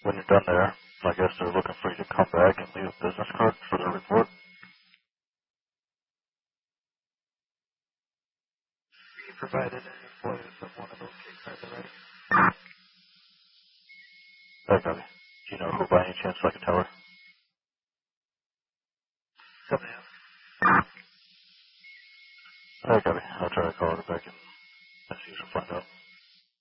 When you're done there, I guess they're looking for you to come back and leave a business card for their report. We provided an employee from one of those key cards already. I got it. Do you know who by any chance so I can tell her? Somebody else. I got it. I'll try to call her back and see if she'll find out.